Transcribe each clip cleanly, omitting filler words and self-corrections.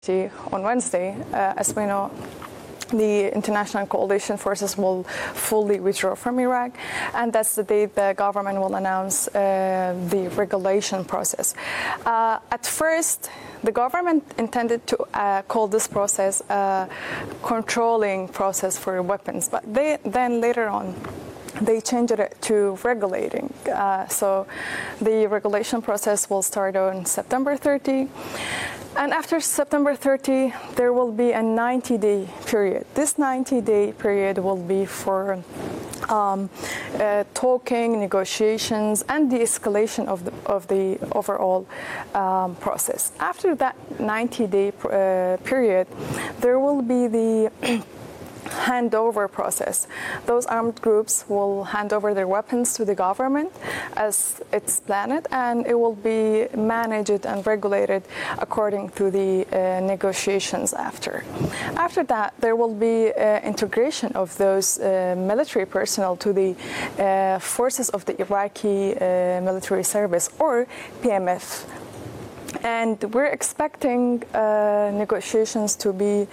On Wednesday, as we know, the international coalition forces will fully withdraw from Iraq, and that's the date the government will announce the regulation process. At first, the government intended to call this process a controlling process for weapons, but then later on, they changed it to regulating. So the regulation process will start on September 30. And after September 30, there will be a 90-day period. This 90-day period will be for talking, negotiations, and the escalation of the overall process. After that 90-day period, there will be the handover process. Those armed groups will hand over their weapons to the government as it's planned, and it will be managed and regulated according to the negotiations after. After that, there will be integration of those military personnel to the forces of the Iraqi military service, or PMF. And we're expecting negotiations to be,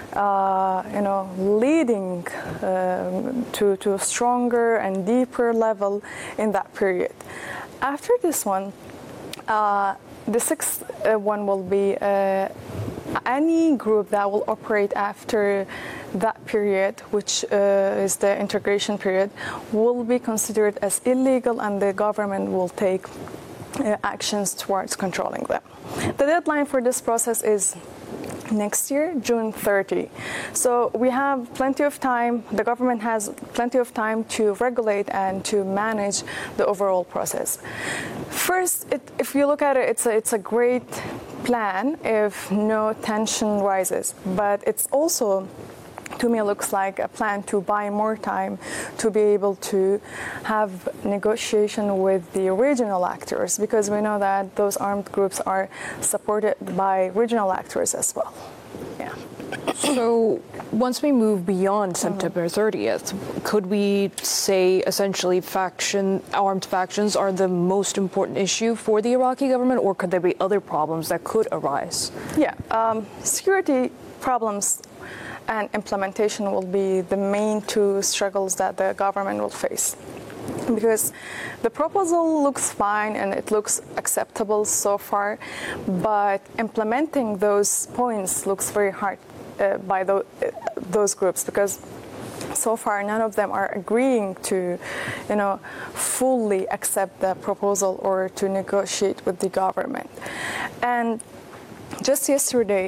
leading to a stronger and deeper level in that period. After this one, the sixth one will be any group that will operate after that period, which is the integration period, will be considered as illegal, and the government will take actions towards controlling them. The deadline for this process is next year, June 30. So we have plenty of time, the government has plenty of time to regulate and to manage the overall process. First, if you look at it, it's a great plan if no tension rises, but it's also, to me, looks like a plan to buy more time to be able to have negotiation with the regional actors, because we know that those armed groups are supported by regional actors as well. Yeah. So once we move beyond September 30th, could we say essentially armed factions are the most important issue for the Iraqi government, or could there be other problems that could arise? Yeah, security problems and implementation will be the main two struggles that the government will face. Because the proposal looks fine and it looks acceptable so far, but implementing those points looks very hard by those groups, because so far none of them are agreeing to, fully accept the proposal or to negotiate with the government. And just yesterday,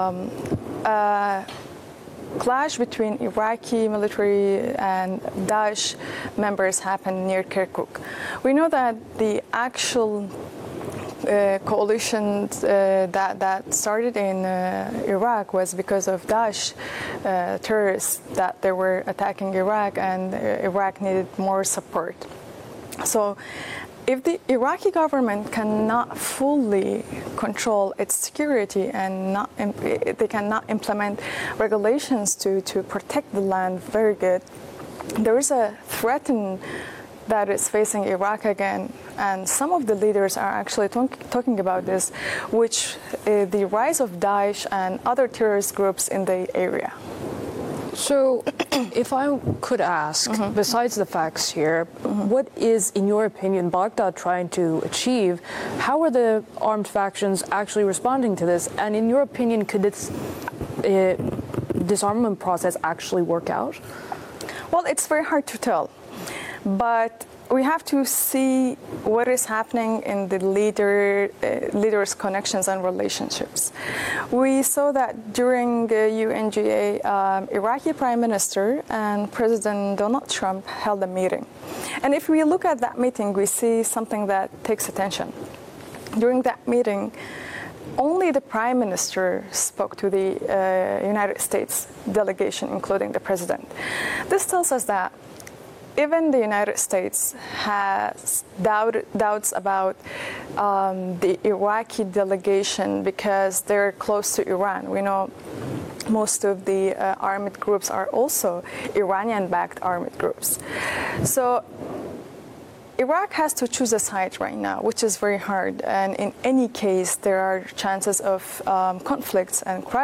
clash between Iraqi military and Daesh members happened near Kirkuk. We know that the actual coalition that started in Iraq was because of Daesh terrorists that they were attacking Iraq, and Iraq needed more support. So if the Iraqi government cannot fully control its security and they cannot implement regulations to protect the land very good, there is a threat that is facing Iraq again. And some of the leaders are actually talking about this, which the rise of Daesh and other terrorist groups in the area. So, if I could ask, besides the facts here, what is, in your opinion, Baghdad trying to achieve? How are the armed factions actually responding to this? And in your opinion, could this disarmament process actually work out? Well, it's very hard to tell, but we have to see what is happening in the leaders' connections and relationships. We saw that during UNGA, Iraqi Prime Minister and President Donald Trump held a meeting. And if we look at that meeting, we see something that takes attention. During that meeting, only the Prime Minister spoke to the United States delegation, including the President. This tells us that even the United States has doubts about the Iraqi delegation because they're close to Iran. We know most of the armed groups are also Iranian-backed armed groups. So Iraq has to choose a side right now, which is very hard. And in any case, there are chances of conflicts and crises.